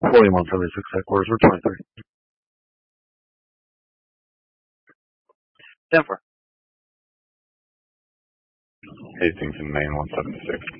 4176 headquarters, we're 23. Denver. Hastings and Maine 176.